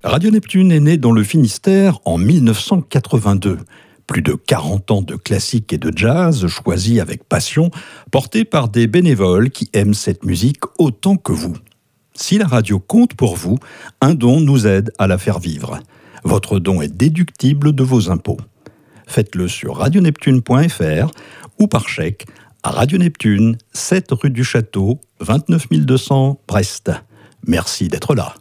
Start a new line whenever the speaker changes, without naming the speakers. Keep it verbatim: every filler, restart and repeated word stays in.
Radio Neptune est née dans le Finistère en mille neuf cent quatre-vingt-deux. Plus de quarante ans de classique et de jazz choisis avec passion, portés par des bénévoles qui aiment cette musique autant que vous. Si la radio compte pour vous, un don nous aide à la faire vivre. Votre don est déductible de vos impôts. Faites-le sur radio neptune point f r ou par chèque à Radio Neptune, sept rue du Château, vingt-neuf mille deux cents, Brest. Merci d'être là.